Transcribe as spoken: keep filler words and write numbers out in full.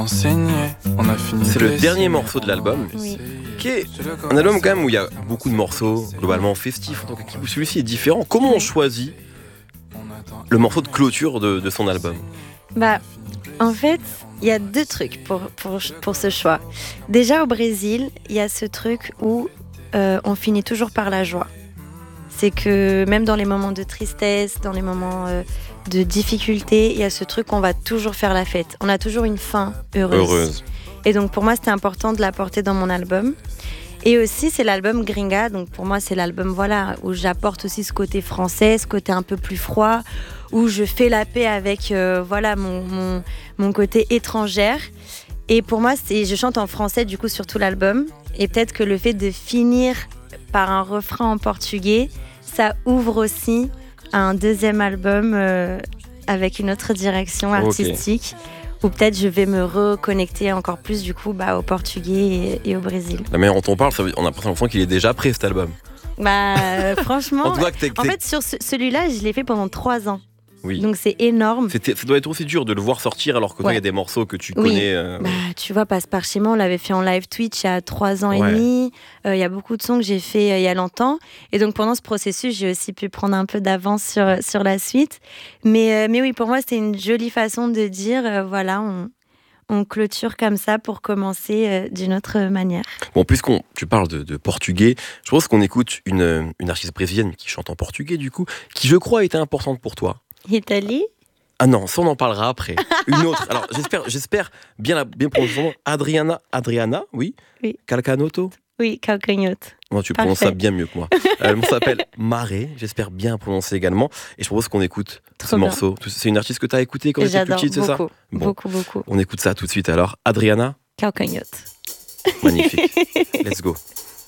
C'est le dernier morceau de l'album, Oui. qui est un album quand même où il y a beaucoup de morceaux, globalement festifs, donc celui-ci est différent. Comment on choisit le morceau de clôture de, de son album? Bah, en fait, il y a deux trucs pour, pour, pour ce choix. Déjà, au Brésil, il y a ce truc où euh, on finit toujours par la joie. C'est que même dans les moments de tristesse, dans les moments euh, de difficulté, il y a ce truc qu'on va toujours faire la fête. On a toujours une fin heureuse. Heureuse. Et donc pour moi, c'était important de l'apporter dans mon album. Et aussi, c'est l'album Gringa. Donc pour moi, c'est l'album voilà, où j'apporte aussi ce côté français, ce côté un peu plus froid, où je fais la paix avec euh, voilà, mon, mon, mon côté étrangère. Et pour moi, c'est, je chante en français du coup sur tout l'album. Et peut-être que le fait de finir par un refrain en portugais, ça ouvre aussi un deuxième album euh, avec une autre direction artistique. Okay. Ou peut-être je vais me reconnecter encore plus du coup bah, au portugais et, et au Brésil. La manière dont on parle, ça veut, on a l'impression qu'il est déjà prêt cet album. Bah euh, franchement, en, cas, t'es, en t'es... fait sur ce, celui-là, je l'ai fait pendant trois ans. Oui. Donc c'est énorme. C'était, ça doit être aussi dur de le voir sortir alors que toi il ouais. y a des morceaux que tu connais. Oui. Euh... Bah, tu vois, Passe par chez moi, on l'avait fait en live Twitch il y a trois ans ouais. et demi. Il euh, y a beaucoup de sons que j'ai fait euh, il y a longtemps. Et donc pendant ce processus, j'ai aussi pu prendre un peu d'avance sur, sur la suite. Mais, euh, mais oui, pour moi, c'était une jolie façon de dire, euh, voilà, on, on clôture comme ça pour commencer euh, d'une autre manière. Bon, puisqu'on tu parles de, de portugais, je pense qu'on écoute une, une artiste brésilienne qui chante en portugais du coup, qui je crois était importante pour toi. Italie? Ah non, ça on en parlera après. Une autre. Alors j'espère, j'espère bien la bien prononcer son nom. Adriana, Adriana, oui. Oui. Calcanotto. Oui, Calcanotto. Bon, tu prononces ça bien mieux que moi. Elle euh, s'appelle Maré, j'espère bien prononcer également. Et je propose qu'on écoute Trop ce bien. morceau. C'est une artiste que tu as écoutée quand tu étais plus petite, c'est ça? Beaucoup, bon, beaucoup, beaucoup. On écoute ça tout de suite alors. Adriana. Calcanotto. Magnifique. Let's go.